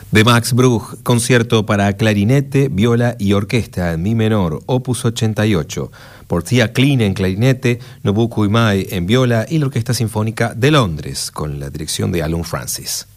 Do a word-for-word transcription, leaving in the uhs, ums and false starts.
De Max Bruch, concierto para clarinete, viola y orquesta en mi menor, opus ochenta y ocho, por Thea Kline en clarinete, Nobuko Imai en viola y la Orquesta Sinfónica de Londres, con la dirección de Alun Francis.